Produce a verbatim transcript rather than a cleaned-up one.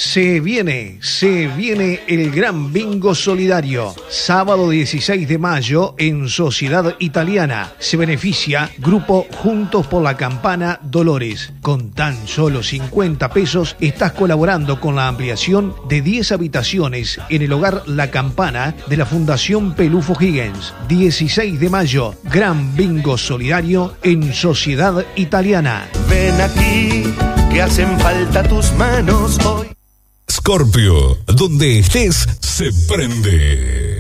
Se viene, se viene el Gran Bingo Solidario. Sábado dieciséis de mayo en Sociedad Italiana. Se beneficia Grupo Juntos por la Campana Dolores. Con tan solo cincuenta pesos estás colaborando con la ampliación de diez habitaciones en el hogar La Campana de la Fundación Pelufo Higgins. dieciséis de mayo, Gran Bingo Solidario en Sociedad Italiana. Ven aquí, que hacen falta tus manos hoy. Scorpio, donde estés, se prende.